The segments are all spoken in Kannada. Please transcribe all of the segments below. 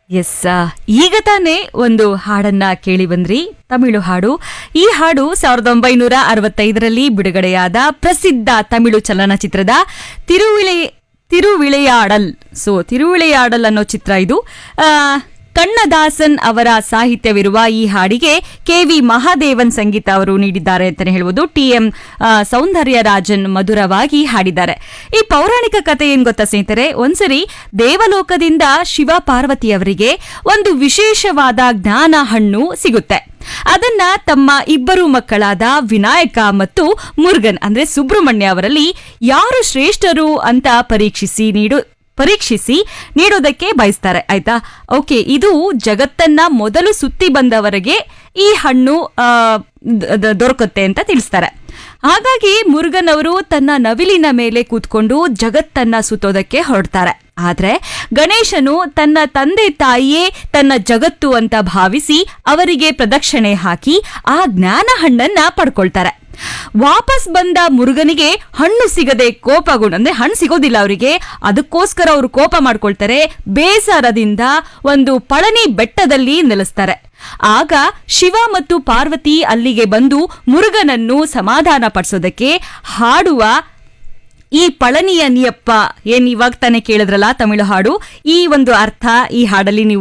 ಎಸ್, ಈಗ ತಾನೇ ಒಂದು ಹಾಡನ್ನ ಕೇಳಿ ಬಂದ್ರಿ, ತಮಿಳು ಹಾಡು. ಈ ಹಾಡು 1965ರಲ್ಲಿ ಬಿಡುಗಡೆಯಾದ ಪ್ರಸಿದ್ಧ ತಮಿಳು ಚಲನಚಿತ್ರದ ತಿರುವಿಳೆಯಾಡಲ್. ತಿರುವಿಳೆಯಾಡಲ್ ಅನ್ನೋ ಚಿತ್ರ ಇದು. ಕಣ್ಣದಾಸನ್ ಅವರ ಸಾಹಿತ್ಯವಿರುವ ಈ ಹಾಡಿಗೆ ಕೆ.ವಿ. ಮಹಾದೇವನ್ ಸಂಗೀತ ಅವರು ನೀಡಿದ್ದಾರೆ ಅಂತಾನೆ ಹೇಳ್ಬೋದು. ಟಿ.ಎಂ. ಸೌಂದರ್ಯರಾಜನ್ ಮಧುರವಾಗಿ ಹಾಡಿದ್ದಾರೆ. ಈ ಪೌರಾಣಿಕ ಕಥೆ ಏನ್ ಗೊತ್ತಾ ಸ್ನೇಹಿತರೆ, ಒಂದ್ಸರಿ ದೇವಲೋಕದಿಂದ ಶಿವ ಪಾರ್ವತಿಯವರಿಗೆ ಒಂದು ವಿಶೇಷವಾದ ಜ್ಞಾನ ಹಣ್ಣು ಸಿಗುತ್ತೆ. ಅದನ್ನ ತಮ್ಮ ಇಬ್ಬರು ಮಕ್ಕಳಾದ ವಿನಾಯಕ ಮತ್ತು ಮುರುಗನ್ ಅಂದ್ರೆ ಸುಬ್ರಹ್ಮಣ್ಯ ಅವರಲ್ಲಿ ಯಾರು ಶ್ರೇಷ್ಠರು ಅಂತ ಪರೀಕ್ಷಿಸಿ ನೀಡೋದಕ್ಕೆ ಬಯಸ್ತಾರೆ. ಆಯ್ತಾ? ಓಕೆ, ಇದು ಜಗತ್ತನ್ನ ಮೊದಲು ಸುತ್ತಿ ಬಂದವರಿಗೆ ಈ ಹಣ್ಣು ದೊರಕುತ್ತೆ ಅಂತ ತಿಳಿಸ್ತಾರೆ. ಹಾಗಾಗಿ ಮುರುಗನ್ ಅವರು ತನ್ನ ನವಿಲಿನ ಮೇಲೆ ಕೂತ್ಕೊಂಡು ಜಗತ್ತನ್ನ ಸುತ್ತೋದಕ್ಕೆ ಹೊರಡ್ತಾರೆ. ಆದ್ರೆ ಗಣೇಶನು ತನ್ನ ತಂದೆ ತಾಯಿಯೇ ತನ್ನ ಜಗತ್ತು ಅಂತ ಭಾವಿಸಿ ಅವರಿಗೆ ಪ್ರದಕ್ಷಿಣೆ ಹಾಕಿ ಆ ಜ್ಞಾನ ಹಣ್ಣನ್ನ ಪಡ್ಕೊಳ್ತಾರೆ. ವಾಪಸ್ ಬಂದ ಮುರುಗನಿಗೆ ಹಣ್ಣು ಸಿಗದೆ ಅಂದ್ರೆ ಹಣ್ಣು ಸಿಗೋದಿಲ್ಲ ಅವರಿಗೆ. ಅದಕ್ಕೋಸ್ಕರ ಅವರು ಕೋಪ ಮಾಡ್ಕೊಳ್ತಾರೆ. ಬೇಸರದಿಂದ ಒಂದು ಪಳನಿ ಬೆಟ್ಟದಲ್ಲಿ ನೆಲೆಸ್ತಾರೆ. ಆಗ ಶಿವ ಮತ್ತು ಪಾರ್ವತಿ ಅಲ್ಲಿಗೆ ಬಂದು ಮುರುಗನನ್ನು ಸಮಾಧಾನ ಪಡಿಸೋದಕ್ಕೆ ಹಾಡುವ ಈ ಪಳನಿಯ ನೀಯಪ್ಪ ಏನ್ ಇವಾಗ ತಾನೇ ಕೇಳಿದ್ರಲ್ಲ ತಮಿಳು ಹಾಡು, ಈ ಒಂದು ಅರ್ಥ ಈ ಹಾಡಲ್ಲಿ ನೀವು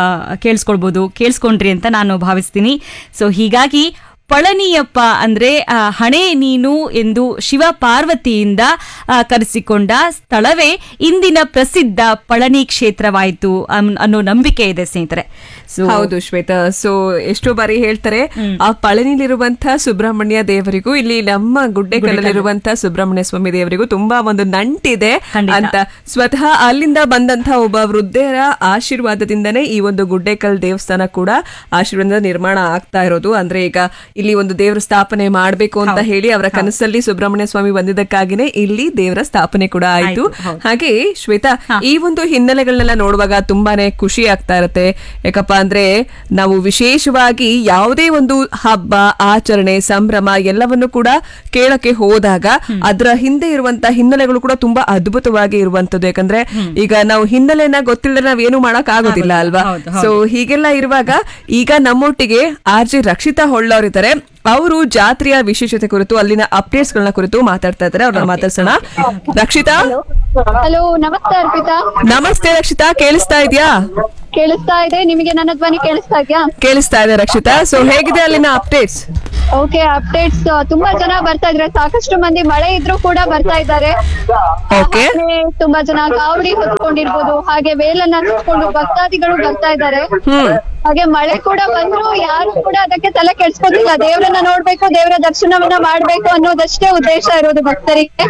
ಕೇಳಿಸ್ಕೊಂಡ್ರಿ ಅಂತ ನಾನು ಭಾವಿಸ್ತೀನಿ. ಹೀಗಾಗಿ ಪಳನಿಯಪ್ಪ ಅಂದ್ರೆ ಹಣೆ ನೀನು ಎಂದು ಶಿವ ಪಾರ್ವತಿಯಿಂದ ಕರೆಸಿಕೊಂಡ ಸ್ಥಳವೇ ಇಂದಿನ ಪ್ರಸಿದ್ಧ ಪಳನಿ ಕ್ಷೇತ್ರವಾಯಿತು ಅನ್ನೋ ನಂಬಿಕೆ ಇದೆ ಸ್ನೇಹಿತರೆ. ಹೌದು ಶ್ವೇತಾ. ಎಷ್ಟೋ ಬಾರಿ ಹೇಳ್ತಾರೆ ಆ ಪಳನಿಲಿರುವಂತಹ ಸುಬ್ರಹ್ಮಣ್ಯ ದೇವರಿಗೂ ಇಲ್ಲಿ ನಮ್ಮ ಗುಡ್ಡೆಕಲ್ಲಲ್ಲಿರುವಂತಹ ಸುಬ್ರಹ್ಮಣ್ಯ ಸ್ವಾಮಿ ದೇವರಿಗೂ ತುಂಬಾ ಒಂದು ನಂಟಿದೆ ಅಂತ. ಸ್ವತಃ ಅಲ್ಲಿಂದ ಬಂದಂತಹ ಒಬ್ಬ ವೃದ್ಧರ ಆಶೀರ್ವಾದದಿಂದನೇ ಈ ಒಂದು ಗುಡ್ಡೆಕಲ್ ದೇವಸ್ಥಾನ ಕೂಡ ಆಶೀರ್ವಾದ ನಿರ್ಮಾಣ ಆಗ್ತಾ ಇರೋದು. ಅಂದ್ರೆ ಈಗ ಇಲ್ಲಿ ಒಂದು ದೇವರ ಸ್ಥಾಪನೆ ಮಾಡ್ಬೇಕು ಅಂತ ಹೇಳಿ ಅವರ ಕನಸಲ್ಲಿ ಸುಬ್ರಹ್ಮಣ್ಯ ಸ್ವಾಮಿ ಬಂದಿದ್ದಕ್ಕಾಗಿನೇ ಇಲ್ಲಿ ದೇವರ ಸ್ಥಾಪನೆ ಕೂಡ ಆಯ್ತು. ಹಾಗೆ ಶ್ವೇತಾ, ಈ ಒಂದು ಹಿನ್ನೆಲೆಗಳನ್ನೆಲ್ಲ ನೋಡುವಾಗ ತುಂಬಾನೇ ಖುಷಿ ಆಗ್ತಾ ಇರತ್ತೆ. ಯಾಕಪ್ಪ ಅಂದ್ರೆ ನಾವು ವಿಶೇಷವಾಗಿ ಯಾವುದೇ ಒಂದು ಹಬ್ಬ ಆಚರಣೆ ಸಂಭ್ರಮ ಎಲ್ಲವನ್ನು ಕೂಡ ಕೇಳಕ್ಕೆ ಹೋದಾಗ ಅದರ ಹಿಂದೆ ಇರುವಂತಹ ಹಿನ್ನೆಲೆಗಳು ಕೂಡ ತುಂಬಾ ಅದ್ಭುತವಾಗಿ ಇರುವಂತದ್ದು. ಯಾಕಂದ್ರೆ ಈಗ ನಾವು ಹಿನ್ನೆಲೆನ ಗೊತ್ತಿಲ್ಲದ್ರೆ ನಾವೇನು ಮಾಡಕ್ ಆಗೋದಿಲ್ಲ ಅಲ್ವಾ? ಹೀಗೆಲ್ಲ ಇರುವಾಗ ಈಗ ನಮ್ಮೊಟ್ಟಿಗೆ ಆರ್.ಜೆ. ರಕ್ಷಿತಾ ಹೊಳ್ಳವರಿದ್ದಾರೆ. ಅವರು ಜಾತ್ರೆಯ ವಿಶೇಷತೆ ಕುರಿತು ಅಲ್ಲಿನ ಅಪ್ಡೇಟ್ಸ್ ಗಳನ್ನ ಕುರಿತು ಮಾತಾಡ್ತಾ ಇದ್ದಾರೆ. ಅವ್ರನ್ನ ಮಾತಾಡ್ಸೋಣ. ರಕ್ಷಿತಾ, ಹಲೋ. ನಮಸ್ತೆ ಅರ್ಪಿತಾ. ನಮಸ್ತೆ ರಕ್ಷಿತಾ, ಕೇಳಿಸ್ತಾ ಇದ್ಯಾ? ಕೇಳಿಸ್ತಾ ಇದೆ. ನಿಮಗೆ ನನ್ನ ಧ್ವನಿ ಕೇಳಿಸ್ತಾ ಇದೆಯಾ? ಕೇಳಿಸ್ತಾ ಇದೆ ರಕ್ಷಿತಾ. ಹೇಗಿದೆ ಅಲ್ಲಿನ ಅಪ್ಡೇಟ್ಸ್? ಓಕೆ, ಅಪ್ಡೇಟ್ಸ್ ತುಂಬಾ ಜನ ಬರ್ತಾ ಇದ್ರೆ, ಸಾಕಷ್ಟು ಮಂದಿ ಮಳೆ ಇದ್ರೂ ಕೂಡ ಬರ್ತಾ ಇದ್ದಾರೆ. ತುಂಬಾ ಜನ ಕಾವಡಿ ಹೊತ್ಕೊಂಡಿರ್ಬೋದು, ಹಾಗೆ ವೇಲನ್ನ ಹತ್ಕೊಂಡು ಭಕ್ತಾದಿಗಳು ಬರ್ತಾ ಇದ್ದಾರೆ. ಹಾಗೆ ಮಳೆ ಕೂಡ ಬಂದ್ರು ಯಾರು ಕೂಡ ಅದಕ್ಕೆ ತಲೆ ಕೆಡ್ಸ್ಕೊತಿಲ್ಲ. ದೇವರನ್ನ ನೋಡ್ಬೇಕು, ದೇವರ ದರ್ಶನವನ್ನ ಮಾಡ್ಬೇಕು ಅನ್ನೋದಷ್ಟೇ ಉದ್ದೇಶ ಇರೋದು ಭಕ್ತರಿಗೆ.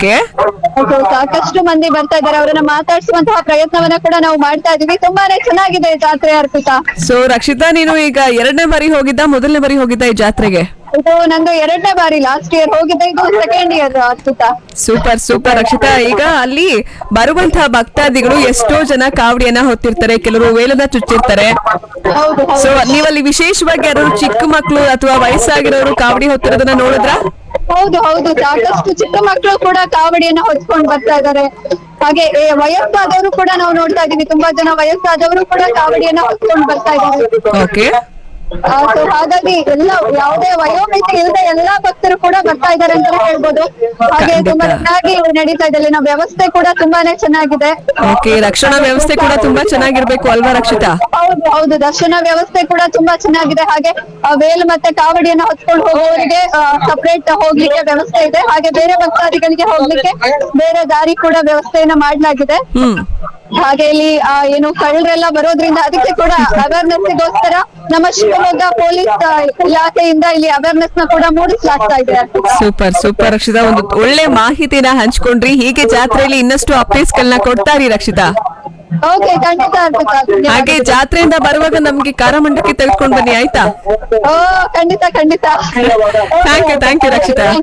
ಸಾಕಷ್ಟು ಮಂದಿ ಬರ್ತಾ ಇದ್ದಾರೆ. ಅವರನ್ನ ಮಾತಾಡ್ಸುವಂತಹ ಪ್ರಯತ್ನವನ್ನ ಕೂಡ ನಾವು ಮಾಡ್ತಾ ಇದೀವಿ. ತುಂಬಾನೇ ಚೆನ್ನಾಗಿದೆ ಜಾತ್ರೆ ಅರ್ಪಿತಾ. ರಕ್ಷಿತಾ, ನೀನು ಈಗ 2ನೇ ಬಾರಿ ಹೋಗಿದ್ದ ಮೊದಲನೇ ಬಾರಿ ಹೋಗಿದ್ದ ಈ ಜಾತ್ರೆಗೆ? ಇದು ನಂದು 2ನೇ ಬಾರಿ. ಲಾಸ್ಟ್ ಇಯರ್ ಹೋಗಿದ್ದೆ, ಇದು second year Arpita. Super Rakshita. ಈಗ ಅಲ್ಲಿ ಬರುವಂತಹ ಭಕ್ತಾದಿಗಳು ಎಷ್ಟೋ ಜನ ಕಾವಡಿಯನ್ನ ಹೊತ್ತಿರ್ತಾರೆ, ಕೆಲವರು ವೇಲದ ಚುಚ್ಚಿರ್ತಾರೆ. ನೀವಲ್ಲಿ ವಿಶೇಷವಾಗಿ ಯಾರು ಚಿಕ್ಕ ಮಕ್ಕಳು ಅಥವಾ ವಯಸ್ಸಾಗಿರೋರು ಕಾವಡಿ ಹೊತ್ತಿರೋದನ್ನ ನೋಡಿದ್ರ? ಹೌದು, ಸಾಕಷ್ಟು ಚಿಕ್ಕ ಮಕ್ಕಳು ಕೂಡ ಕಾವಡಿಯನ್ನ ಹೊತ್ಕೊಂಡು ಬರ್ತಾ ಇದ್ದಾರೆ. ಹಾಗೆ ವಯಸ್ಸಾದವರು ಕೂಡ ನಾವು ನೋಡ್ತಾ ಇದೀವಿ. ತುಂಬಾ ಜನ ವಯಸ್ಸಾದವರು ಕೂಡ ಕಾವಡಿಯನ್ನ ಹೊತ್ಕೊಂಡು ಬರ್ತಾ ಇದ್ದಾರೆ. ಹಾಗಾಗಿ ಯಾವುದೇ ವಯೋಮಿತಿ ಇಲ್ಲದೆ ಎಲ್ಲಾ ಭಕ್ತರು ಕೂಡ ಬರ್ತಾ ಇದ್ದಾರೆ ಅಂತ ಹೇಳ್ಬೋದು. ಹಾಗೆ ತುಂಬಾ ಚೆನ್ನಾಗಿ ನಡೀತಾ ಇದೆ. ಇಲ್ಲಿನ ವ್ಯವಸ್ಥೆ ಕೂಡ ತುಂಬಾನೇ ಚೆನ್ನಾಗಿದೆ. ರಕ್ಷಣಾ ವ್ಯವಸ್ಥೆ ಕೂಡ ತುಂಬಾ ಚೆನ್ನಾಗಿರ್ಬೇಕು ಅಲ್ವಾ ರಕ್ಷಿತಾ? ಹೌದು, ದರ್ಶನ ವ್ಯವಸ್ಥೆ ಕೂಡ ತುಂಬಾ ಚೆನ್ನಾಗಿದೆ. ಹಾಗೆ ವೇಲ್ ಮತ್ತೆ ಕಾವಡಿಯನ್ನ ಹೊತ್ಕೊಂಡು ಹೋಗೋರಿಗೆ ಸಪರೇಟ್ ಹೋಗ್ಲಿಕ್ಕೆ ವ್ಯವಸ್ಥೆ ಇದೆ. ಹಾಗೆ ಬೇರೆ ಭಕ್ತಾದಿಗಳಿಗೆ ಹೋಗ್ಲಿಕ್ಕೆ ಬೇರೆ ದಾರಿ ಕೂಡ ವ್ಯವಸ್ಥೆಯನ್ನ ಮಾಡಲಾಗಿದೆ. ಹಾಗೆ ಇಲ್ಲಿ ಏನು ಕಳ್ಳರೆಲ್ಲ ಬರೋದ್ರಿಂದ ಅದಕ್ಕೆ ಕೂಡ ಅವೇರ್ನೆಸ್ಗೋಸ್ಕರ ನಮ್ಮ ಶಿವಮೊಗ್ಗ ಪೊಲೀಸ್ ಇಲಾಖೆಯಿಂದ ಇಲ್ಲಿ ಅವೇರ್ನೆಸ್ ನ ಕೂಡ ಮೂಡಿಸಲಾಗ್ತಾ ಇದೆ. ಸೂಪರ್ ರಕ್ಷಿತಾ, ಒಂದು ಒಳ್ಳೆ ಮಾಹಿತಿನ ಹಂಚ್ಕೊಂಡ್ರಿ. ಹೀಗೆ ಜಾತ್ರೆಯಲ್ಲಿ ಇನ್ನಷ್ಟು ಅಪ್ಡೇಟ್ಸ್ ಗಳನ್ನ ಕೊಡ್ತಾರಿ ರಕ್ಷಿತಾ. ಓಕೆ, ಖಂಡಿತ ಅರ್ಪಿತಾ. ಹಾಗೆ ಜಾತ್ರೆಯಿಂದ ಬರುವಾಗ ನಮ್ಗೆ ಕಾರಮಂಡಕ್ಕೆ ತೆಗೆದುಕೊಂಡು ಬನ್ನಿ, ಆಯ್ತಾ? ಖಂಡಿತ. Thank you Rakshita.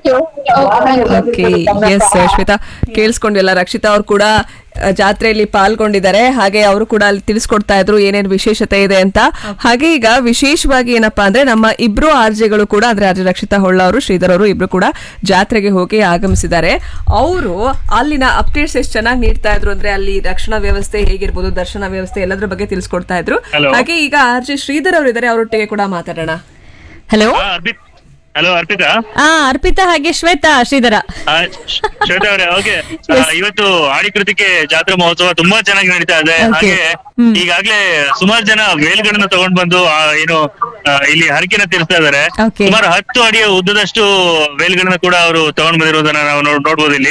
Okay yes Shweta ಕೇಳಿಸ್ಕೊಂಡಿಲ್ಲ, Rakshita ಅವ್ರು ಕೂಡ ಜಾತ್ರೆಯಲ್ಲಿ ಪಾಲ್ಗೊಂಡಿದ್ದಾರೆ. ಹಾಗೆ ಅವರು ಕೂಡ ಅಲ್ಲಿ ತಿಳಿಸ್ಕೊಡ್ತಾ ಇದ್ರು ಏನೇನು ವಿಶೇಷತೆ ಇದೆ ಅಂತ. ಹಾಗೆ ಈಗ ವಿಶೇಷವಾಗಿ ಏನಪ್ಪಾ ಅಂದ್ರೆ ನಮ್ಮ ಇಬ್ರು ಆರ್ಜೆಗಳು ಕೂಡ ಅಂದ್ರೆ ಆರ್ಜೆ ರಕ್ಷಿತಾ ಹೊಳ್ಳ ಅವರು, ಶ್ರೀಧರ್ ಅವರು ಇಬ್ರು ಕೂಡ ಜಾತ್ರೆಗೆ ಹೋಗಿ ಆಗಮಿಸಿದ್ದಾರೆ. ಅವರು ಅಲ್ಲಿನ ಅಪ್ಡೇಟ್ಸ್ ಎಷ್ಟು ಚೆನ್ನಾಗಿ ನೀಡ್ತಾ ಇದ್ರು ಅಂದ್ರೆ ಅಲ್ಲಿ ರಕ್ಷಣಾ ವ್ಯವಸ್ಥೆ ಹೇಗಿರ್ಬೋದು, ದರ್ಶನ ವ್ಯವಸ್ಥೆ ಎಲ್ಲದ್ರ ಬಗ್ಗೆ ತಿಳಿಸ್ಕೊಡ್ತಾ ಇದ್ರು. ಹಾಗೆ ಈಗ ಆರ್ಜೆ ಶ್ರೀಧರ್ ಅವರು ಇದ್ದಾರೆ, ಅವರೊಟ್ಟಿಗೆ ಕೂಡ ಮಾತಾಡೋಣ. Hello hello Arpita. ಅರ್ಪಿತಾ ಹಾಗೆ ಶ್ವೇತಾ, ಶ್ರೀಧರ. ಶ್ವೇತಾ ಅವರೇ, ಓಕೆ. ಇವತ್ತು ಆಡಿಕೃತಿಕೆ ಜಾತ್ರಾ ಮಹೋತ್ಸವ ತುಂಬಾ ಚೆನ್ನಾಗಿ ನಡೀತಾ ಇದೆ. ಹಾಗೆ ಈಗಾಗ್ಲೇ ಸುಮಾರು ಜನ ವೇಲ್ಗಳನ್ನ ತಗೊಂಡ್ ಬಂದು ಏನು ಇಲ್ಲಿ ಹರಕೆನ ತೀರಿಸ್ತಾ ಇದಾರೆ. ಸುಮಾರು 10 ಅಡಿಯ ಉದ್ದದಷ್ಟು ವೇಲ್ಗಳನ್ನ ಕೂಡ ಅವರು ತಗೊಂಡ್ ಬಂದಿರೋದನ್ನ ನಾವು ನೋಡ್ಬೋದು ಇಲ್ಲಿ.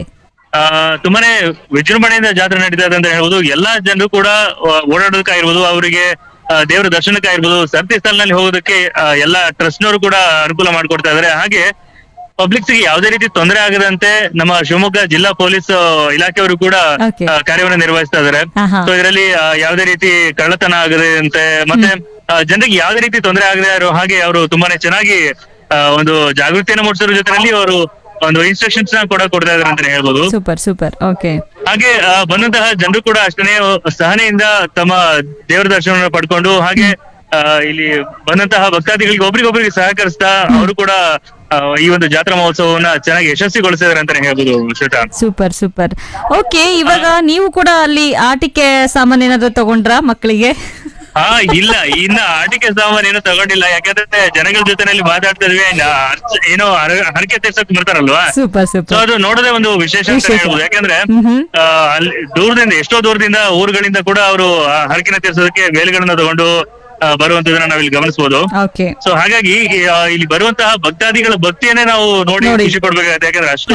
ತುಂಬಾನೇ ವಿಜೃಂಭಣೆಯಿಂದ ಜಾತ್ರೆ ನಡೀತಾ ಇದೆ ಅಂತ ಹೇಳ್ಬೋದು. ಎಲ್ಲಾ ಜನರು ಕೂಡ ಓಡಾಡೋದಕ್ಕಾಗಿರ್ಬೋದು, ಅವರಿಗೆ ದೇವರ ದರ್ಶನಕ್ಕಾಗಿರ್ಬೋದು, ಸರತಿ ಸ್ಥಳದಲ್ಲಿ ಹೋಗೋದಕ್ಕೆ ಎಲ್ಲಾ ಟ್ರಸ್ಟ್ನವರು ಕೂಡ ಅನುಕೂಲ ಮಾಡ್ಕೊಡ್ತಾ ಇದಾರೆ. ಹಾಗೆ ಪಬ್ಲಿಕ್ಸ್ ಗೆ ಯಾವುದೇ ರೀತಿ ತೊಂದರೆ ಆಗದಂತೆ ನಮ್ಮ ಶಿವಮೊಗ್ಗ ಜಿಲ್ಲಾ ಪೊಲೀಸ್ ಇಲಾಖೆಯವರು ಕೂಡ ಕಾರ್ಯವನ್ನು ನಿರ್ವಹಿಸ್ತಾ ಇದಾರೆ. ಸೊ ಇದರಲ್ಲಿ ಯಾವುದೇ ರೀತಿ ಕಳ್ಳತನ ಆಗದಂತೆ ಮತ್ತೆ ಜನರಿಗೆ ಯಾವುದೇ ರೀತಿ ತೊಂದರೆ ಆಗದೆ ಇರೋ ಹಾಗೆ ಅವರು ತುಂಬಾನೇ ಚೆನ್ನಾಗಿ ಒಂದು ಜಾಗೃತಿಯನ್ನು ಮೂಡಿಸೋದ್ರ ಜೊತೆಯಲ್ಲಿ ಅವರು ಒಂದು ಇನ್ಸ್ಟ್ರಕ್ಷನ್ಸ್ ನ ಕೂಡ ಕೊಡ್ತಾ ಇದಾರೆ ಅಂತ ಹೇಳ್ಬೋದು. ಸೂಪರ್. ಓಕೆ. ಹಾಗೆ ಬಂದಂತಹ ಜನರು ಕೂಡ ಅಷ್ಟೇ ಸಹನೆಯಿಂದ ತಮ್ಮ ದೇವರ ದರ್ಶನವನ್ನು ಪಡ್ಕೊಂಡು ಹಾಗೆ ಇಲ್ಲಿ ಬಂದಂತಹ ಭಕ್ತಾದಿಗಳಿಗೆ ಒಬ್ರಿಗೊಬ್ರಿಗೆ ಸಹಕರಿಸ್ತಾ ಅವರು ಕೂಡ ಈ ಒಂದು ಜಾತ್ರಾ ಮಹೋತ್ಸವವನ್ನ ಚೆನ್ನಾಗಿ ಯಶಸ್ವಿಗೊಳಿಸಿದಾರೆ ಅಂತಾನೆ ಹೇಳ್ಬೋದು. ಶ್ವೇತಾ, ಸೂಪರ್. ಓಕೆ, ಇವಾಗ ನೀವು ಕೂಡ ಅಲ್ಲಿ ಆಟಿಕೆ ಸಾಮಾನು ಏನಾದ್ರು ತಗೊಂಡ್ರಾ ಮಕ್ಕಳಿಗೆ? ಇಲ್ಲ, ಇನ್ನ ಆಟಿಕೆ ಸಾಮಾನು ಏನು ತಗೊಂಡಿಲ್ಲ. ಯಾಕಂದ್ರೆ ಜನಗಳ ಜೊತೆನಲ್ಲಿ ಮಾತಾಡ್ತಾ ಇದ್ವಿ, ಏನೋ ಹರಕೆ ತೀರ್ಸಕ್ ಬರ್ತಾರಲ್ವಾ, ಸೊ ಅದು ನೋಡೋದೇ ಒಂದು ವಿಶೇಷ ಅಂತ ಹೇಳ್ಬೋದು. ಯಾಕಂದ್ರೆ ಅಲ್ಲಿ ದೂರದಿಂದ, ಎಷ್ಟೋ ದೂರದಿಂದ ಊರುಗಳಿಂದ ಕೂಡ ಅವರು ಹರಕೆನ ತೀರ್ಸೋದಕ್ಕೆ ವೇಲ್ಗಳನ್ನ ತಗೊಂಡು ಬರುವಂತದನ್ನ ನಾವಿಲ್ಲಿ ಗಮನಿಸಬಹುದು. ಸೊ ಹಾಗಾಗಿ ಇಲ್ಲಿ ಬರುವಂತಹ ಭಕ್ತಾದಿಗಳ ಭಕ್ತಿಯನ್ನೇ ನಾವು ನೋಡಿ ಖುಷಿ ಪಡ್ಬೇಕಾಗುತ್ತೆ. ಯಾಕಂದ್ರೆ ಅಷ್ಟು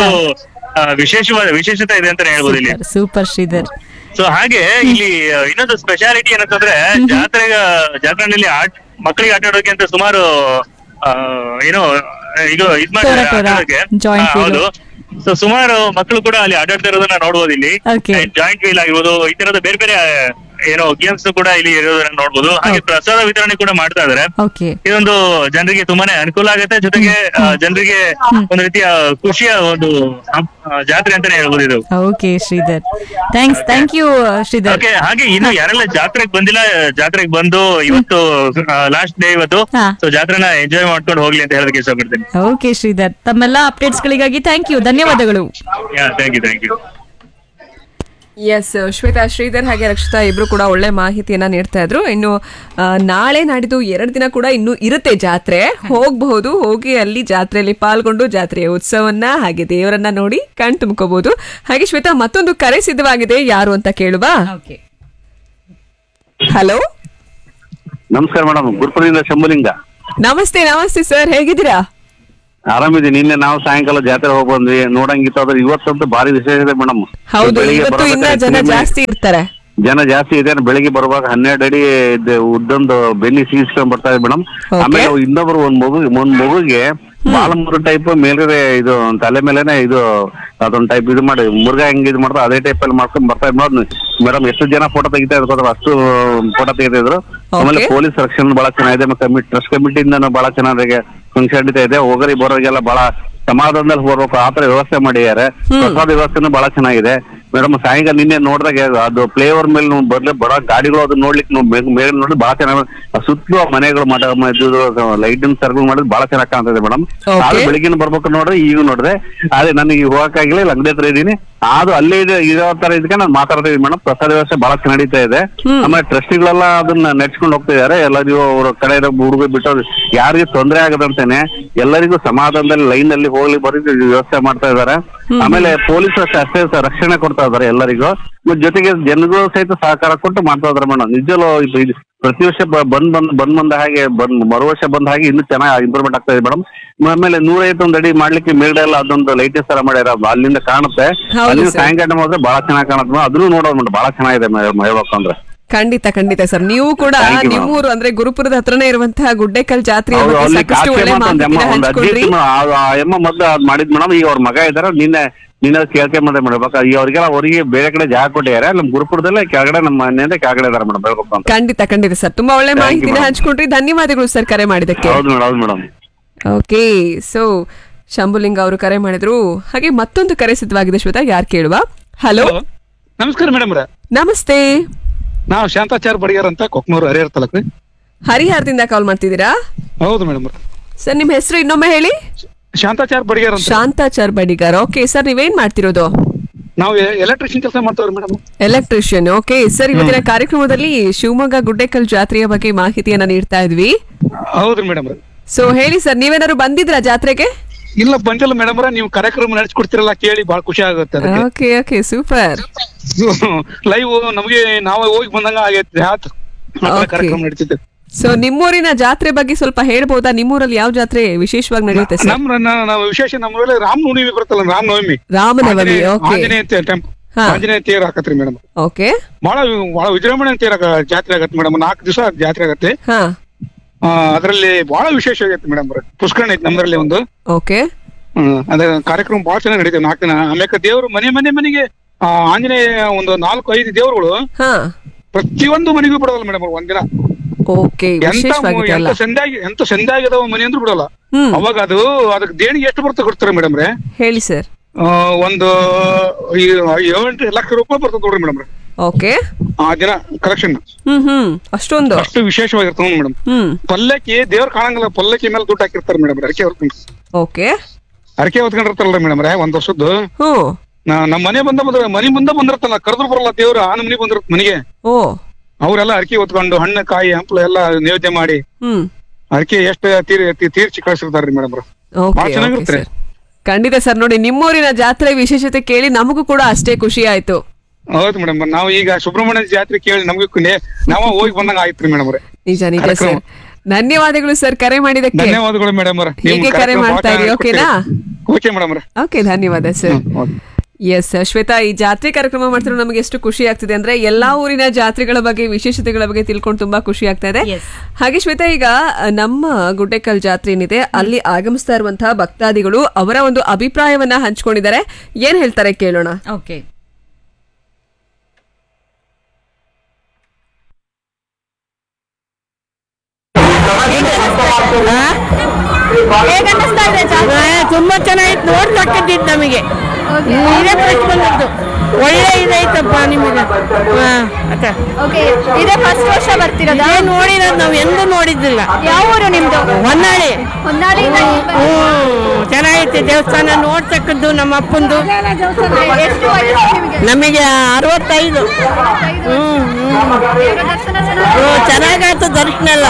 ವಿಶೇಷತೆ ಇದೆ ಅಂತಾನೆ ಹೇಳ್ಬೋದು ಇಲ್ಲಿ. ಸೂಪರ್ ಶ್ರೀಧರ್. ಸೊ ಹಾಗೆ ಇಲ್ಲಿ ಇನ್ನೊಂದು ಸ್ಪೆಷಾಲಿಟಿ ಏನಂತಂದ್ರೆ ಜಾತ್ರೆಯಲ್ಲಿ ಮಕ್ಕಳಿಗೆ ಆಟ ಆಡೋಕೆ ಅಂತ ಸುಮಾರು ಏನೋ ಈಗ ಇದ್ ಮಾಡಿದ್ದಾರೆ. ಹೌದು, ಸೊ ಸುಮಾರು ಮಕ್ಕಳು ಕೂಡ ಅಲ್ಲಿ ಆಟಾಡ್ತಾ ಇರೋದನ್ನ ನೋಡ್ಬೋದು ಇಲ್ಲಿ. ಜಾಯಿಂಟ್ ವೀಲ್ ಆಗಿರ್ಬೋದು, ಈ ತರದ ಬೇರೆ ಬೇರೆ ಏನೋ ಗೇಮ್ಸ್ ಕೂಡ ಇಲ್ಲಿ ಇರೋದನ್ನ ನೋಡ್ಬೋದು. ಹಾಗೆ ಪ್ರಸಾದ ವಿತರಣೆ ಕೂಡ ಮಾಡ್ತಾ ಇದಾರೆ. ಇದೊಂದು ಜನರಿಗೆ ತುಂಬಾನೇ ಅನುಕೂಲ ಆಗುತ್ತೆ, ಜೊತೆಗೆ ಜನರಿಗೆ ಒಂದು ರೀತಿಯ ಖುಷಿಯ ಒಂದು ಜಾತ್ರೆ ಅಂತಾನೆ ಹೇಳ್ಬೋದು ಇದು. Okay Sridhar, thank you Sridhar. Okay, ಹಾಗೆ ಇನ್ನು ಯಾರೆಲ್ಲ ಜಾತ್ರೆಗೆ ಬಂದಿಲ್ಲ, ಜಾತ್ರೆಗೆ ಬಂದು ಇವತ್ತು ಲಾಸ್ಟ್ ಡೇ ಇವತ್ತು, ಸೊ ಜಾತ್ರೆನ ಎಂಜಾಯ್ ಮಾಡ್ಕೊಂಡು ಹೋಗ್ಲಿ ಅಂತ ಹೇಳೋದಕ್ಕೆ ಇಷ್ಟಪಡ್ತೀನಿ. ಓಕೆ ಶ್ರೀಧರ್, ತಮ್ಮೆಲ್ಲ ಅಪ್ಡೇಟ್ಸ್ ಗಳಿಗಾಗಿ ಥ್ಯಾಂಕ್ ಯು, ಧನ್ಯವಾದಗಳು. Thank you. S Shweta, Sridhar ಹಾಗೆ ರಕ್ಷಿತಾ ಇಬ್ರು ಕೂಡ ಒಳ್ಳೆ ಮಾಹಿತಿಯನ್ನ ನೀಡ್ತಾ ಇದ್ರು. ಇನ್ನು ನಾಳೆ ನಾಡಿದ್ದು 2 ದಿನ ಕೂಡ ಇನ್ನು ಇರುತ್ತೆ ಜಾತ್ರೆ, ಹೋಗಬಹುದು. ಹೋಗಿ ಅಲ್ಲಿ ಜಾತ್ರೆಯಲ್ಲಿ ಪಾಲ್ಗೊಂಡು ಜಾತ್ರೆಯ ಉತ್ಸವನ್ನ ಹಾಗೆ ದೇವರನ್ನ ನೋಡಿ ಕಣ್ ತುಂಬ್ಕೋಬಹುದು. ಹಾಗೆ ಶ್ವೇತಾ, ಮತ್ತೊಂದು ಕರೆ ಸಿದ್ಧವಾಗಿದೆ, ಯಾರು ಅಂತ ಕೇಳುವ. ಹಲೋ, ನಮಸ್ಕಾರ ಮೇಡಮ್, ಗುರುಪುರದಿಂದ ಶಂಭುಲಿಂಗ. ನಮಸ್ತೆ ಸರ್, ಹೇಗಿದ್ದೀರಾ? ಆರಾಮಿದ್ದೀನಿ. ನಿನ್ನೆ ನಾವು ಸಾಯಂಕಾಲ ಜಾತ್ರೆ ಹೋಗಿ ಬಂದ್ವಿ, ನೋಡಂಗಿತ್ತು. ಆದ್ರೆ ಇವತ್ತಂತೂ ಭಾರಿ ವಿಶೇಷ ಇದೆ ಮೇಡಮ್. ಹೌದು, ಇವತ್ತು ಇನ್ನ ಜನ ಜಾಸ್ತಿ ಇರ್ತಾರೆ. ಜನ ಜಾಸ್ತಿ ಇದೆ. ಬೆಳಿಗ್ಗೆ ಬರುವಾಗ 12 ಅಡಿ ಉದ್ದೊಂದು ಬೆನ್ನಿ ಸೀಸ್ಕೊಂಡ್ ಬರ್ತಾ ಇದೆ ಮೇಡಮ್. ಆಮೇಲೆ ಇನ್ನೊಬ್ರು ಒಂದ್ ಮಗುಗೆ ಬಾಲಮುರು ಟೈಪ್ ಮೇಲ್ಗಡೆ ಇದು ತಲೆ ಮೇಲೆನೆ ಇದು ಅದೊಂದ್ ಟೈಪ್ ಇದು ಮಾಡಿ ಮುರುಗ ಹೆಂಗ್ ಇದು ಮಾಡ್ತಾರೆ ಅದೇ ಟೈಪ್ ಅಲ್ಲಿ ಮಾಡ್ಕೊಂಡ್ ಬರ್ತಾ ಇದ್ ಮೇಡಮ್. ಎಷ್ಟು ಜನ ಫೋಟೋ ತೆಗಿತಾ ಇದ್ರು, ಅಷ್ಟು ಫೋಟೋ ತೆಗಿತಿದ್ರು. ಆಮೇಲೆ ಪೊಲೀಸ್ ರಕ್ಷಣೆ ಬಹಳ ಚೆನ್ನಾಗಿದೆ, ಟ್ರಸ್ಟ್ ಕಮಿಟಿಯಿಂದ ಬಹಳ ಚೆನ್ನಾಗಿ ಫಂಕ್ಷನ್ ಇದೆ. ಹೋಗರಿ ಬರೋರಿಗೆಲ್ಲ ಬಹಳ ಸಮಾಧಾನದಲ್ಲಿ ಹೋಗ್ಬೇಕು ಆತರ ವ್ಯವಸ್ಥೆ ಮಾಡಿದ್ದಾರೆ. ಪ್ರಸಾದ ವ್ಯವಸ್ಥೆನೂ ಬಹಳ ಚೆನ್ನಾಗಿದೆ ಮೇಡಮ್. ಸಾಯಂಕಾಲ ನಿನ್ನೆ ನೋಡಿದಾಗ ಅದು ಫ್ಲೈ ಓವರ್ ಮೇಲೆ ಬರ್ಲಿ ಬಡ ಗಾಡಿಗಳು ಅದನ್ನ ನೋಡ್ಲಿಕ್ಕೆ ಮೇಲೆ ನೋಡಿ ಬಹಳ ಚೆನ್ನಾಗಿ ಸುತ್ತಲೂ ಮನೆಗಳು ಲೈಟಿಂಗ್ ಸರ್ಕಲ್ ಮಾಡಿದ್ರೆ ಬಹಳ ಚೆನ್ನಾಗಿ ಕಾಣ್ತದೆ ಮೇಡಮ್. ಆದ್ರೆ ಬೆಳಿಗ್ಗೆ ಬರ್ಬೇಕು ನೋಡ್ರಿ, ಈಗ ನೋಡ್ದೆ ಅದೇ ನನಗೆ ಹೋಗಕ್ಕಾಗಿಲ್ಲ, ಇಲ್ಲಿ ಅಂಗಡಿ ಹತ್ರ ಇದೀನಿ. ಅದು ಅಲ್ಲೇ ಇರೋ ತರ ಇದಕ್ಕೆ ನಾನು ಮಾತಾಡ್ತಾ ಇದೀನಿ ಮೇಡಮ್. ಪ್ರಸಾದ ವ್ಯವಸ್ಥೆ ಬಹಳ ಚೆನ್ನಾಗಿ ನಡೀತಾ ಇದೆ. ಆಮೇಲೆ ಟ್ರಸ್ಟಿಗಳೆಲ್ಲ ಅದನ್ನ ನಡ್ಸ್ಕೊಂಡು ಹೋಗ್ತಾ ಇದಾರೆ. ಎಲ್ಲರಿಗೂ ಅವ್ರ ಕಡೆ ಇರೋ ಹುಡುಗ ಬಿಟ್ಟು ಯಾರಿಗೂ ತೊಂದರೆ ಆಗದಂತೇನೆ ಎಲ್ಲರಿಗೂ ಸಮಾಧಾನದಲ್ಲಿ ಲೈನ್ ಅಲ್ಲಿ ಹೋಗ್ಲಿ ಬರೀ ವ್ಯವಸ್ಥೆ ಮಾಡ್ತಾ ಇದಾರೆ. ಆಮೇಲೆ ಪೊಲೀಸ್ ಅಷ್ಟೇ ರಕ್ಷಣೆ ಕೊಡ್ತಾ ಇದಾರೆ ಎಲ್ಲರಿಗೂ. ಜೊತೆಗೆ ಜನಗೂ ಸಹಿತ ಸಹಕಾರ ಕೊಟ್ಟು ಮಾಡ್ತಾ ಇದಾರೆ ಮೇಡಮ್. ನಿಜಲು ಪ್ರತಿ ವರ್ಷ ಬಂದ ಹಾಗೆ ಮರು ವರ್ಷ ಬಂದ ಹಾಗೆ ಇನ್ನೂ ಚೆನ್ನಾಗಿ ಇಂಪ್ರೂವ್ಮೆಂಟ್ ಆಗ್ತಾ ಇದೆ ಮೇಡಮ್. ಆಮೇಲೆ 151 ಅಡಿ ಮಾಡ್ಲಿಕ್ಕೆ ಮೇಲ್ಗಡೆ ಎಲ್ಲ ಅದೊಂದು ಲೈಟೇಜ್ ತರ ಮಾಡ್ಯಾರ, ಅಲ್ಲಿಂದ ಕಾಣುತ್ತೆ. ಅಲ್ಲಿಂದ ಸಾಯಂಕಾಲ ಹೋದ್ರೆ ಬಹಳ ಚೆನ್ನಾಗಿ ಕಾಣುತ್ತೆ. ಅದನ್ನು ನೋಡೋದು ಮೇಡಮ್, ಬಹಳ ಚೆನ್ನಾಗಿದೆ ಹೇಳ್ಬೇಕು ಅಂದ್ರೆ. ಖಂಡಿತ ಸರ್, ನೀವು ಕೂಡ ನಿಮ್ಮೂರು ಅಂದ್ರೆ ಗುರುಪುರದ ಹತ್ರನೇ ಇರುವಂತಹ ಗುಡ್ಡೆಕಲ್ ಜಾತ್ರೆ ಎಮ್ಮ ಮೊದ್ಲು ಅದ್ ಮಾಡಿದ್ ಮೇಡಮ್. ಈಗ ಅವ್ರ ಮಗ ಇದಾರೆ, ನಿನ್ನೆ ಕೇಳ್ಕೊಂಬಂದ್ರೆ ಮಾಡ್ಬೇಕು. ಈಗ ಅವ್ರಿಗೆ ಬೇರೆ ಕಡೆ ಜಾಗ ಕೊಟ್ಟಿದ್ದಾರೆ. ನಮ್ ಗುರುಪುರದಲ್ಲೇ ಕೆಳಗಡೆ ನಮ್ಮ ಮನೆಯಿಂದ ಕೆಳಗಡೆ ಇದಾರೆ ಮೇಡಮ್. ಹೇಳ್ಬೇಕು ಖಂಡಿತ ಸರ್, ತುಂಬಾ ಒಳ್ಳೆ ಮಾಹಿತಿನ ಹಂಚ್ಕೊಂಡ್ರಿ. ಧನ್ಯವಾದಗಳು ಸರ್ ಕರೆ ಮಾಡಿದಕ್ಕೆ. ಹೌದು ಮೇಡಮ್. ಓಕೆ, ಸೊ ಶಂಭುಲಿಂಗ ಅವರು ಕರೆ ಮಾಡಿದ್ರು. ಹಾಗೆ ಮತ್ತೊಂದು ಕರೆ ಸಿದ್ಧವಾಗಿದೆ ಶ್ವೇತಾ, ಯಾರು ಕೇಳುವ? ಹಲೋ, ನಮಸ್ಕಾರ ಮೇಡಮ್. ನಮಸ್ತೆ. ನಾವು ಶಾಂತಾಚಾರ್ ಬಡಿಗಾರ್ ಅಂತ ಕೊಕ್ನೂರು ಹರಿಹರ ತಾಲೂಕು. ಹರಿಹರದಿಂದ ಕಾಲ್ ಮಾಡ್ತಿದ್ದೀರಾ? ಹೌದು ಮೇಡಮ್. ಸರ್ ನಿಮ್ಮ ಹೆಸರು ಇನ್ನೊಮ್ಮೆ ಹೇಳಿ. ಶಾಂತಾಚಾರ್ ಬಡಿಗಾರ್ ಅಂತ. ಶಾಂತಾಚಾರ್ ಬಡಿಗಾರ್. ಓಕೆ ಸರ್, ನೀವೇನ್ ಮಾಡ್ತಿರೋದು? ನಾವು ಎಲೆಕ್ಟ್ರಿಷಿಯನ್ ಕೆಲಸ ಮಾಡ್ತೇವೆ ಮೇಡಮ್. ಎಲೆಕ್ಟ್ರಿಷಿಯನ್. ಓಕೆ ಸರ್, ಇವತ್ತಿನ ಕಾರ್ಯಕ್ರಮದಲ್ಲಿ ಶಿವಮೊಗ್ಗ ಗುಡ್ಡೆಕಲ್ ಜಾತ್ರೆಯ ಬಗ್ಗೆ ಮಾಹಿತಿಯನ್ನ ನೀಡ್ತಾ ಇದ್ವಿ. ಹೌದು ಮೇಡಮ್. ಸೊ ಹೇಳಿ ಸರ್, ನೀವೇನಾದ್ರು ಬಂದಿದ್ರಾ ಜಾತ್ರೆಗೆ? ಇಲ್ಲ, ಬಂದಿಲ್ಲ ಮೇಡಮ್. ನೀವು ಕಾರ್ಯಕ್ರಮ ನಡೆಸ್ಕೊಡ್ತಿರಲ್ಲ ಕೇಳಿ ಬಹಳ ಖುಷಿ ಆಗುತ್ತೆ. Okay okay, super. ಲೈವ್ ನಮಗೆ ನಾವು ಹೋಗಿ ಬಂದಂಗ ಆಗೈತೆ ಕಾರ್ಯಕ್ರಮ ನಡೀತಿದೆ. ಸೊ ನಿಮ್ಮೂರಿನ ಜಾತ್ರೆ ಬಗ್ಗೆ ಸ್ವಲ್ಪ ಹೇಳ್ಬೋದಾ? ನಿಮ್ಮೂರಲ್ಲಿ ಯಾವ ಜಾತ್ರೆ ವಿಶೇಷವಾಗಿ ನಡೆಯುತ್ತೆ ಸರ್? ನಾವು ವಿಶೇಷ ನಮ್ಮೂರಲ್ಲಿ ರಾಮನವಮಿ ಬರುತ್ತಲ್ಲ, ರಾಮನವಮಿ. ರಾಮನವಮಿ. ಓಕೆ. ಆಂಜನೇಯ ತೇರ್ ಹಾಕತ್ರಿ ಮೇಡಮ್. ಓಕೆ. ಬಹಳ ವಿಜೃಂಭಣೆ ತೇರ್ ಜಾತ್ರೆ ಆಗತ್ತೆ ಮೇಡಮ್. 4 ದಿವಸ ಜಾತ್ರೆ ಆಗತ್ತೆ. ಅದರಲ್ಲಿ ಬಹಳ ವಿಶೇಷ ಆಗೈತೆ ಮೇಡಮ್. ಪುಷ್ಕರಣ ಐತಿ ನಮ್ಮದ್ರಲ್ಲಿ ಒಂದು. ಓಕೆ. ಅದ ಕಾರ್ಯಕ್ರಮ ಬಹಳ ಚೆನ್ನಾಗಿ ನಡೀತೇವೆ 4 ದಿನ. ಆಮೇಲೆ ದೇವರು ಮನೆಗೆ ಆಂಜನೇಯ ಒಂದು 4-5 ದೇವರುಗಳು ಪ್ರತಿಯೊಂದು ಮನೆಗೂ ಬಿಡೋಲ್ಲ ಮೇಡಮ್ ಒಂದಿನ. ಓಕೆ. ಎಂತ ಸಂದಾಗಿದಾವ ಮನೆ ಅಂದ್ರೂ ಬಿಡಲ್ಲ. ಅವಾಗ ಅದಕ್ಕೆ ದೇಣಿಗೆ ಎಷ್ಟು ಬರ್ತದೆ ಕೊಡ್ತಾರೆ ಮೇಡಮ್ ರೇ? ಹೇಳಿ ಸರ್. ಒಂದು 7 ಲಕ್ಷ ರೂಪಾಯಿ ಬರ್ತದೆ ನೋಡ್ರಿ ಮೇಡಮ್. ಓಕೆ. ಆ ದಿನ ಕಲೆಕ್ಷನ್ ಅಷ್ಟು ವಿಶೇಷವಾಗಿರ್ತದ ಮೇಡಮ್. ಪಲ್ಲಕ್ಕಿ ದೇವ್ರ ಕಾಣಂಗಿಲ್ಲ, ಪಲ್ಲಕ್ಕಿ ಮೇಲೆ ದುಡ್ಡು ಹಾಕಿರ್ತಾರೆ ಮೇಡಮ್. ಅರಕೆ ಹೊತ್ಕೊಂಡು. ಓಕೆ. ಅರಕೆ ಹೊತ್ಕೊಂಡಿರ್ತಾರಲ್ಲ ಮೇಡಮ್ ರೇ, 1 ವರ್ಷದ್ದು. ನಮ್ಮ ಮನೆ ಮನೆ ಮುಂದೆ ಬಂದಿರ್ತಲ್ಲ, ಕರೆದ್ರು ಬರಲ್ಲ ದೇವ್ರು, ಆ ಮನೆ ಬಂದಿರತ್ ಮನೆಗೆ. ಅವರೆಲ್ಲ ಅರಕೆ ಹೊತ್ಕೊಂಡು ಹಣ್ಣು ಕಾಯಿ ಹಂಪಲು ಎಲ್ಲ ನೈವೇದ್ಯ ಮಾಡಿ ಅರಕೆ ಎಷ್ಟು ತೀರ್ಚಿ ಕಳ್ಸಿರ್ತಾರ್ರಿ ಮೇಡಮ್. ಬಹಳ ಚೆನ್ನಾಗಿರ್ತಾರೆ. ಖಂಡಿತ ಸರ್. ನೋಡಿ, ನಿಮ್ಮೂರಿನ ಜಾತ್ರೆ ವಿಶೇಷತೆ ಕೇಳಿ ನಮಗೂ ಕೂಡ ಅಷ್ಟೇ ಖುಷಿ ಆಯ್ತು. ಹೌದು ಮೇಡಮ್. ನಾವು ಈಗ ಸುಬ್ರಹ್ಮಣ್ಯ ಜಾತ್ರೆ ಕೇಳಿ ನಮಗೂ ನಾವ ಹೋಗಿ ಬಂದಂಗ ಆಯ್ತ್ರಿ ಮೇಡಮ್. ನಿಜ ನಿಜ ಸರ್. ಧನ್ಯವಾದಗಳು ಸರ್ ಕರೆ ಮಾಡಿದಕ್ಕೆ. ಧನ್ಯವಾದಗಳು ಮೇಡಮ್. ಹೀಗೆ ಕರೆ ಮಾಡ್ತಾ ಇರಿ. ಓಕೆನಾ? Okay madam. ಓಕೆ, ಧನ್ಯವಾದ ಸರ್. ಎಸ್ ಶ್ವೇತಾ, ಈ ಜಾತ್ರೆ ಕಾರ್ಯಕ್ರಮ ಮಾಡ್ತಿರೋ ನಮಗೆ ಎಷ್ಟು ಖುಷಿ ಆಗ್ತಿದೆ ಅಂದ್ರೆ ಎಲ್ಲಾ ಊರಿನ ಜಾತ್ರೆಗಳ ಬಗ್ಗೆ ವಿಶೇಷತೆಗಳ ಬಗ್ಗೆ ತಿಳ್ಕೊಂಡು ತುಂಬಾ ಖುಷಿ ಆಗ್ತಾ ಇದೆ. ಹಾಗೆ ಶ್ವೇತಾ, ಈಗ ನಮ್ಮ ಗುಡ್ಡೆಕಲ್ ಜಾತ್ರೆ ಏನಿದೆ ಅಲ್ಲಿ ಆಗಮಿಸ್ತಾ ಇರುವಂತಹ ಭಕ್ತಾದಿಗಳು ಅವರ ಒಂದು ಅಭಿಪ್ರಾಯವನ್ನ ಹಂಚ್ಕೊಂಡಿದ್ದಾರೆ. ಏನ್ ಹೇಳ್ತಾರೆ ಕೇಳೋಣ. ಓಕೆ. ತುಂಬಾ ಚೆನ್ನಾಗಿತ್ತು, ನೋಡ್ತಕ್ಕಂತಿತ್ತು ನಮಗೆ. ಬಂದದ್ದು ಒಳ್ಳೆ ಇದೈತಪ್ಪ ನಿಮಗೆ. ಇದೇ ಫಸ್ಟ್ ವರ್ಷ ಬರ್ತಿರೋದಾ? ನೋಡಿರೋದು ನಾವು ಎಂದೂ ನೋಡಿದ್ದಿಲ್ಲ. ಯಾವ ಊರು ನಿಮ್ದು? ಹೊನ್ನಾಳಿ. ಚೆನ್ನಾಗೈತೆ ದೇವಸ್ಥಾನ ನೋಡ್ತಕ್ಕದ್ದು. ನಮ್ಮ ಅಪ್ಪಂದು. ಎಷ್ಟು ವಯಸ್ಸು ನಿಮಗೆ? ನಮಗೆ 65. ಚೆನ್ನಾಗಾಯ್ತು ದರ್ಶನ ಎಲ್ಲ.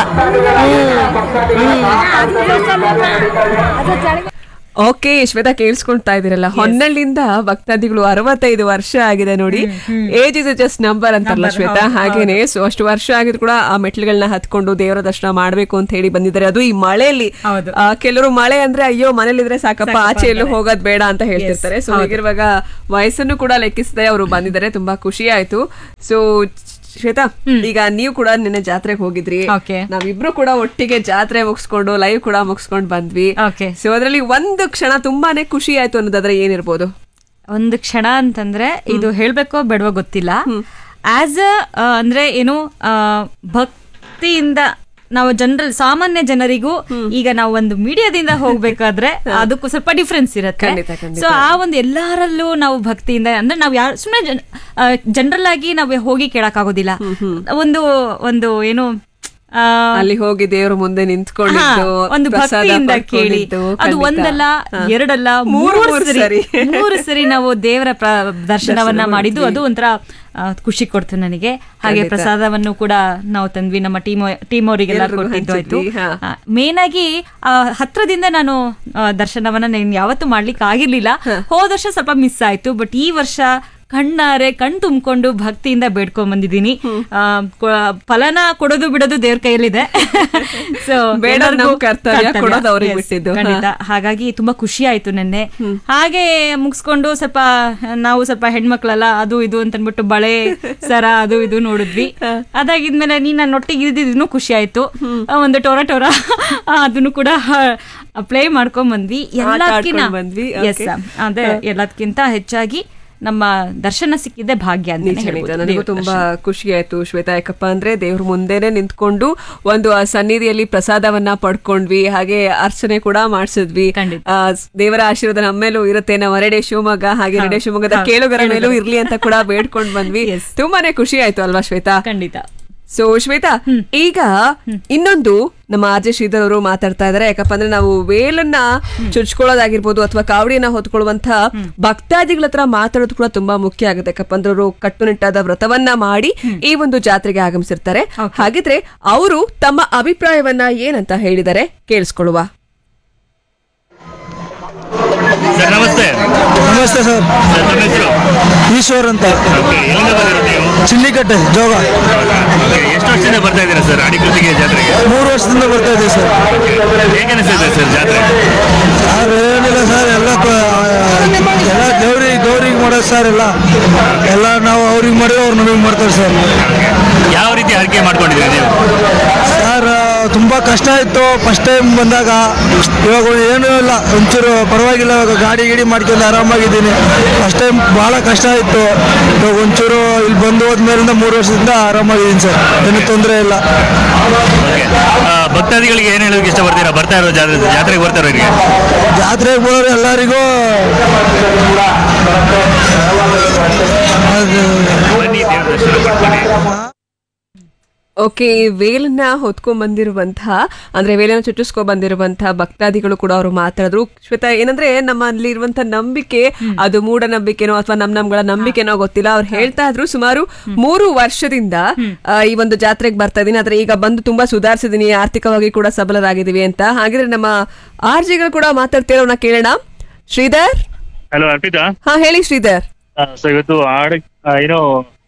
ಓಕೆ ಶ್ವೇತಾ, ಕೇಳಿಸ್ಕೊಳ್ತಾ ಇದೀರಲ್ಲ, ಹೊನ್ನಳ್ಳಿಯಿಂದ ಭಕ್ತಾದಿಗಳು 65 ವರ್ಷ ಆಗಿದೆ ನೋಡಿ. ಏಜ್ ಇಸ್ ಜಸ್ಟ್ ನಂಬರ್ ಅಂತಾರಲ್ಲ ಶ್ವೇತಾ, ಹಾಗೇನೆ. ಸೊ ಅಷ್ಟು ವರ್ಷ ಆಗಿದ್ರು ಕೂಡ ಆ ಮೆಟ್ಲುಗಳನ್ನ ಹತ್ಕೊಂಡು ದೇವರ ದರ್ಶನ ಮಾಡ್ಬೇಕು ಅಂತ ಹೇಳಿ ಬಂದಿದ್ದಾರೆ. ಅದು ಈ ಮಳೆಯಲ್ಲಿ. ಕೆಲವರು ಮಳೆ ಅಂದ್ರೆ ಅಯ್ಯೋ ಮನೇಲಿದ್ರೆ ಸಾಕಪ್ಪ, ಆಚೆ ಎಲ್ಲೂ ಹೋಗೋದ್ ಬೇಡ ಅಂತ ಹೇಳ್ತಿರ್ತಾರೆ. ಸೊ ಹೀಗಿರುವಾಗ ವಯಸ್ಸನ್ನು ಕೂಡ ಲೆಕ್ಕಿಸದೆ ಅವರು ಬಂದಿದ್ದಾರೆ. ತುಂಬಾ ಖುಷಿ ಆಯ್ತು. ಸೊ ಶ್ವೇತಾ, ಈಗ ನೀವು ಕೂಡ ನಿನ್ನೆ ಜಾತ್ರೆಗೆ ಹೋಗಿದ್ರಿ. ನಾವಿಬ್ರು ಕೂಡ ಒಟ್ಟಿಗೆ ಜಾತ್ರೆ ಮುಗಿಸ್ಕೊಂಡು ಲೈವ್ ಕೂಡ ಮುಗಿಸ್ಕೊಂಡು ಬಂದ್ವಿ. ಸೊ ಅದ್ರಲ್ಲಿ ಒಂದು ಕ್ಷಣ ತುಂಬಾನೇ ಖುಷಿ ಆಯ್ತು ಅನ್ನೋದಾದ್ರೆ ಏನಿರ್ಬೋದು? ಒಂದು ಕ್ಷಣ ಅಂತಂದ್ರೆ ಇದು ಹೇಳ್ಬೇಕೋ ಬೇಡವೋ ಗೊತ್ತಿಲ್ಲ. ಆಸ್ ಅಂದ್ರೆ ಏನು, ಭಕ್ತಿಯಿಂದ ನಾವು ಸಾಮಾನ್ಯ ಜನರಿಗೂ ಈಗ ನಾವು ಒಂದು ಮೀಡಿಯಾದಿಂದ ಹೋಗ್ಬೇಕಾದ್ರೆ ಅದಕ್ಕೂ ಸ್ವಲ್ಪ ಡಿಫ್ರೆನ್ಸ್ ಇರುತ್ತೆ. ಸೊ ಆ ಒಂದು ಎಲ್ಲರಲ್ಲೂ ನಾವು ಭಕ್ತಿಯಿಂದ ಅಂದ್ರೆ ನಾವು ಯಾರು ಸುಮ್ಮನೆ ಜನರಲ್ ಆಗಿ ನಾವು ಹೋಗಿ ಕೇಳಕ್ ಆಗೋದಿಲ್ಲ. ಒಂದು ಏನು ಅಲ್ಲಿ ಹೋಗಿ ದೇವ್ರ ಮುಂದೆ ನಿಂತ್ಕೊಂಡು ಒಂದು ಭಕ್ತಿಯಿಂದ ಕೇಳಿ, ಅದು ಒಂದಲ್ಲ ಎರಡಲ್ಲ ಮೂರು ಸರಿ ನಾವು ದೇವರ ದರ್ಶನವನ್ನ ಮಾಡಿದ್ದು ಅದು ಒಂಥರ ಖುಷಿ ಕೊಡ್ತು ನನಗೆ. ಹಾಗೆ ಪ್ರಸಾದವನ್ನು ಕೂಡ ನಾವು ತಂದ್ವಿ, ನಮ್ಮ ಟೀಮ್ ಅವರಿಗೆಲ್ಲ ಕೊಟ್ಟಿದ್ದು ಆಯ್ತು. ಮೇನ್ ಆಗಿ ಹತ್ರದಿಂದ ನಾನು ದರ್ಶನವನ್ನ ಯಾವತ್ತೂ ಮಾಡ್ಲಿಕ್ಕೆ ಆಗಿರ್ಲಿಲ್ಲ. ಹೋದ ವರ್ಷ ಸ್ವಲ್ಪ ಮಿಸ್ ಆಯ್ತು. ಬಟ್ ಈ ವರ್ಷ ಕಣ್ ತುಂಬಿಕೊಂಡು ಭಕ್ತಿಯಿಂದ ಬೇಡ್ಕೊಂಡ್ ಬಂದಿದ್ದೀನಿ. ಫಲನ ಕೊಡೋದು ಬಿಡೋದು ದೇವ್ರ ಕೈಯಲ್ಲಿದೆ. ಸೊ ಖಂಡಿತ. ಹಾಗಾಗಿ ತುಂಬಾ ಖುಷಿ ಆಯ್ತು ನೆನ್ನೆ. ಹಾಗೆ ಮುಗಿಸ್ಕೊಂಡು ನಾವು ಸ್ವಲ್ಪ ಹೆಣ್ಮಕ್ಳೆಲ್ಲ ಅದು ಇದು ಅಂತ ಅನ್ಬಿಟ್ಟು ಬಳೆ ಸರ ಅದು ಇದು ನೋಡಿದ್ವಿ. ಅದಾಗಿದ್ಮೇಲೆ ನನ್ನ ಒಟ್ಟಿಗೆ ಇದ್ದಿದ್ದು ಖುಷಿ ಆಯ್ತು. ಒಂದು ಟೋರ ಅದನ್ನು ಕೂಡ ಪ್ಲೇ ಮಾಡ್ಕೊಂಡ್ ಬಂದ್ವಿ. ಎಲ್ಲದಕ್ಕಿಂತ ಹೆಚ್ಚಾಗಿ ನಮ್ಮ ದರ್ಶನ ಸಿಕ್ಕಿದ್ದೆ ಭಾಗ್ಯ ಅಂತ ನನಗೂ ತುಂಬಾ ಖುಷಿ ಆಯ್ತು ಶ್ವೇತಾ. ಯಾಕಪ್ಪ ಅಂದ್ರೆ ದೇವ್ರ ಮುಂದೆನೆ ನಿಂತ್ಕೊಂಡು ಒಂದು ಆ ಸನ್ನಿಧಿಯಲ್ಲಿ ಪ್ರಸಾದವನ್ನ ಪಡ್ಕೊಂಡ್ವಿ, ಹಾಗೆ ಅರ್ಚನೆ ಕೂಡ ಮಾಡಿಸಿದ್ವಿ. ದೇವರ ಆಶೀರ್ವಾದ ನಮ್ಮ ಮೇಲೂ ಇರುತ್ತೆ. ನಾವು ರೇಡಿಯೋ ಶಿವಮೊಗ್ಗ ಹಾಗೆ ರೇಡಿಯೋ ಶಿವಮೊಗ್ಗದ ಕೇಳುಗರ ಮೇಲೂ ಇರ್ಲಿ ಅಂತ ಕೂಡ ಬೇಡ್ಕೊಂಡ್ ಬಂದ್ವಿ. ತುಂಬಾನೇ ಖುಷಿ ಆಯ್ತು ಅಲ್ವಾ ಶ್ವೇತಾ? ಖಂಡಿತ. ಸೊ ಶ್ವೇತಾ, ಈಗ ಇನ್ನೊಂದು ನಮ್ಮ ಆರ್ ಜೆ ಶ್ರೀಧರ್ ಅವರು ಮಾತಾಡ್ತಾ ಇದಾರೆ. ಯಾಕಪ್ಪ ಅಂದ್ರೆ ನಾವು ವೇಲನ್ನ ಚುಚ್ಕೊಳ್ಳೋದಾಗಿರ್ಬೋದು ಅಥವಾ ಕಾವಡಿಯನ್ನ ಹೊತ್ಕೊಳ್ಳುವಂತ ಭಕ್ತಾದಿಗಳ ಹತ್ರ ಮಾತಾಡೋದು ಕೂಡ ತುಂಬಾ ಮುಖ್ಯ ಆಗುತ್ತೆ. ಯಾಕಪ್ಪ ಅಂದ್ರೆ ಅವರು ಕಟ್ಟುನಿಟ್ಟಾದ ವ್ರತವನ್ನ ಮಾಡಿ ಈ ಒಂದು ಜಾತ್ರೆಗೆ ಆಗಮಿಸಿರ್ತಾರೆ. ಹಾಗಿದ್ರೆ ಅವರು ತಮ್ಮ ಅಭಿಪ್ರಾಯವನ್ನ ಏನಂತ ಹೇಳಿದ್ದಾರೆ ಕೇಳಿಸ್ಕೊಳ್ಳುವ. ಸರ್ ನಮಸ್ತೆ. ನಮಸ್ತೆ ಸರ್. ನಮ್ಮ ಹೆಸರು ಈಶ್ವರ್ ಅಂತ, ಎಲ್ಲಿಂದ ಬಂದಿರೋದು ನೀವು? ಚಿನ್ನಿಕಟ್ಟೆ ಜೋಗ. ಎಷ್ಟು ವರ್ಷದಿಂದ ಬರ್ತಾ ಇದ್ದೀರಾ ಸರ್ ಆಡಿಕೃತಿಗೆ ಜಾತ್ರೆಗೆ? 3 ವರ್ಷದಿಂದ ಬರ್ತಾ ಇದ್ದೀವಿ ಸರ್. ಹೇಗೆ ಅನಿಸ್ತಿದೆ ಸರ್ ಜಾತ್ರೆ? ಏನಿಲ್ಲ ಸರ್, ಎಲ್ಲ ದೇವ್ರಿಗೆ ಮಾಡೋದು ಸರ್. ಎಲ್ಲ ನಾವು ಅವ್ರಿಗೆ ಮಾಡಿದ್ರೆ ಅವ್ರು ನಮಗೆ ಮಾಡ್ತಾರೆ ಸರ್. ಯಾವ ರೀತಿ ಆಯ್ಕೆ ಮಾಡ್ಕೊಂಡಿದ್ದೀರಿ ನೀವು? ಸರ್ ತುಂಬಾ ಕಷ್ಟ ಇತ್ತು ಫಸ್ಟ್ ಟೈಮ್ ಬಂದಾಗ. ಇವಾಗ ಏನೂ ಇಲ್ಲ, ಒಂಚೂರು ಪರವಾಗಿಲ್ಲ. ಇವಾಗ ಗಾಡಿ ಮಾಡ್ಕೊಂಡು ಆರಾಮಾಗಿದ್ದೀನಿ. ಫಸ್ಟ್ ಟೈಮ್ ಬಹಳ ಕಷ್ಟ ಇತ್ತು. ಇವಾಗ ಒಂಚೂರು ಇಲ್ಲಿ ಬಂದು ಹೋದ್ಮೇಲಿಂದ 3 ವರ್ಷದಿಂದ ಆರಾಮಾಗಿದ್ದೀನಿ ಸರ್. ಏನು ತೊಂದರೆ ಇಲ್ಲ. ಭಕ್ತಾದಿಗಳಿಗೆ ಏನ್ ಹೇಳೋಕೆ ಇಷ್ಟಪಡ್ತೀರಾ? ಬರ್ತಾ ಇರೋ ಜಾತ್ರೆಗೆ ಬರ್ತಾ ಇರೋರಿಗೆ? ಜಾತ್ರೆಗೆ ಬರೋರು ಎಲ್ಲರಿಗೂ ಓಕೆ, ವೇಲನ್ನ ಹೊತ್ಕೊಂಡ್ ಬಂದಿರುವಂತಹ ಅಂದ್ರೆ ವೇಲನ್ನ ಚುಟ್ಟಿಸ್ಕೊಂಡ್ ಬಂದಿರುವಂತಹ ಭಕ್ತಾದಿಗಳು ಕೂಡ ಅವರು ಮಾತಾಡಿದ್ರು. ಶ್ವೇತಾ, ಏನಂದ್ರೆ ನಮ್ಮಲ್ಲಿ ಇರುವಂತಹ ನಂಬಿಕೆ ಅದು ಮೂಢನಂಬಿಕೆನೋ ಅಥವಾ ನಮ್ಗಳ ನಂಬಿಕೆನೋ ಗೊತ್ತಿಲ್ಲ. ಅವ್ರು ಹೇಳ್ತಾ ಇದ್ರು ಸುಮಾರು 3 ವರ್ಷದಿಂದ ಈ ಒಂದು ಜಾತ್ರೆಗೆ ಬರ್ತಾ ಇದೀನಿ, ಆದ್ರೆ ಈಗ ಬಂದು ತುಂಬಾ ಸುಧಾರಿಸಿದೀನಿ, ಆರ್ಥಿಕವಾಗಿ ಕೂಡ ಸಬಲರಾಗಿದ್ದೀವಿ ಅಂತ. ಹಾಗಿದ್ರೆ ನಮ್ಮ ಆರ್ಜಿಗಳು ಕೂಡ ಮಾತಾಡ್ತಿರೋನ ಕೇಳೋಣ. ಶ್ರೀಧರ್. ಹಲೋ ಅರ್ಪಿತಾ. ಹಾ ಹೇಳಿ ಶ್ರೀಧರ್. ಸೊ ಇವತ್ತು ಏನೋ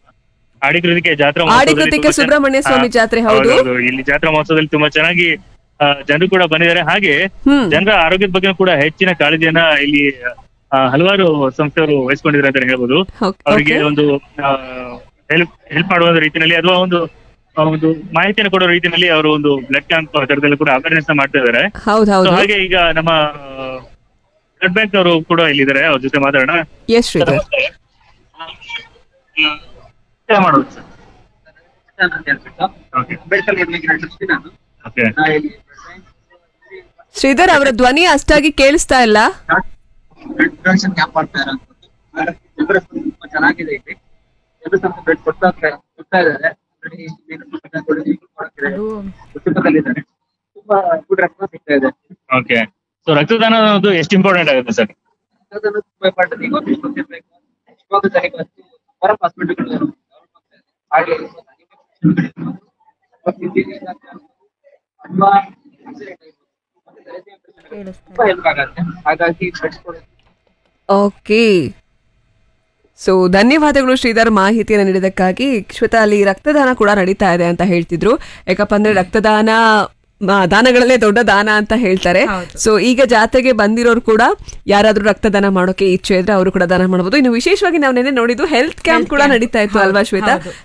ಆಡಿಕೃತಿಕೆ ಸುಬ್ರಹ್ಮಣ್ಯ ಸ್ವಾಮಿ ಜಾತ್ರೆ. ಹೌದು, ಇಲ್ಲಿ ಜಾತ್ರಾ ಮಹೋತ್ಸವದಲ್ಲಿ ತುಂಬಾ ಚೆನ್ನಾಗಿ ಜನರು ಕೂಡ ಬಂದಿದ್ದಾರೆ. ಹಾಗೆ ಜನರ ಆರೋಗ್ಯದ ಬಗ್ಗೆ ಕೂಡ ಹೆಚ್ಚಿನ ಕಾಳಜಿಯನ್ನ ಇಲ್ಲಿ ಹಲವಾರು ಸಂಸ್ಥೆಯವರು ವಹಿಸ್ಕೊಂಡಿದ್ದಾರೆ ಅಂತ ಹೇಳ್ಬೋದು. ಅವರಿಗೆ ಒಂದು ಹೆಲ್ಪ್ ಮಾಡುವ ರೀತಿಯಲ್ಲಿ ಅಥವಾ ಒಂದು ಮಾಹಿತಿಯನ್ನು ಕೊಡೋ ರೀತಿಯಲ್ಲಿ ಅವರು ಒಂದು ಬ್ಲಡ್ ಕ್ಯಾಂಪ್ ತರದಲ್ಲಿ ಕೂಡ ಅವೇರ್ನೆಸ್ ಮಾಡ್ತಾ ಇದ್ದಾರೆ. ಹಾಗೆ ಈಗ ನಮ್ಮ ಬ್ಲಡ್ ಬ್ಯಾಂಕ್ ಅವರು ಕೂಡ ಇಲ್ಲಿದ್ದಾರೆ, ಅವ್ರ ಜೊತೆ ಮಾತಾಡೋಣ. ಶ್ರೀಧರ್, ಅವರ ಧ್ವನಿ ಅಷ್ಟಾಗಿ ಕೇಳಿಸ್ತಾ ಇಲ್ಲ. ಚೆನ್ನಾಗಿದೆ ಇಲ್ಲಿ, ಬ್ಲಡ್ ಕೊಡ್ತಾ ಇದ್ದಾರೆ. ತುಂಬಾ ಗುಡ್ ರೆಸ್ಪಾನ್ಸ್ ಸಿಗ್ತಾ ಇದೆ. ಓಕೆ, ಸೊ ರಕ್ತದಾನ ಅನ್ನೋದು ಎಷ್ಟು ಇಂಪಾರ್ಟೆಂಟ್ ಆಗುತ್ತೆ ಸರ್? ರಕ್ತದಾನ ತುಂಬಾ ಇಂಪಾರ್ಟೆಂಟ್. ಈಗ ಗೊತ್ತಿರ್ಬೇಕು, ಇವಾಗ ಹೊರಪ್ ಹಾಸ್ಪಿಟಲ್ಗಳು ಹಾಗೆ ತುಂಬಾ ಹೆಲ್ಪ್ ಆಗತ್ತೆ. ಹಾಗಾಗಿ ಓಕೆ, ಸೊ ಧನ್ಯವಾದಗಳು ಶ್ರೀಧರ್ ಮಾಹಿತಿಯನ್ನು ನೀಡಿದಕ್ಕಾಗಿ. ಶ್ವೇತಾ, ಅಲ್ಲಿ ರಕ್ತದಾನ ಕೂಡ ನಡೀತಾ ಇದೆ ಅಂತ ಹೇಳ್ತಿದ್ರು. ಯಾಕಪ್ಪ ಅಂದ್ರೆ ರಕ್ತದಾನ ದಾನಗಳಲ್ಲೇ ದೊಡ್ಡ ದಾನ ಅಂತ ಹೇಳ್ತಾರೆ. ಸೊ ಈಗ ಜಾತ್ರೆಗೆ ಬಂದಿರೋರು ಕೂಡ ಯಾರಾದ್ರೂ ರಕ್ತದಾನ ಮಾಡೋಕೆ ಇಚ್ಛೆ ಇದ್ರೆ ಅವರು ಕೂಡ ದಾನ ಮಾಡಬಹುದು. ಇನ್ನು ವಿಶೇಷವಾಗಿ ನಾವು ನೆನ್ನೆ ನೋಡಿದ್ದು ಹೆಲ್ತ್ ಕ್ಯಾಂಪ್ ಕೂಡ ನಡೀತಾ ಇತ್ತು ಅಲ್ವಾ ಶ್ವೇತಾ?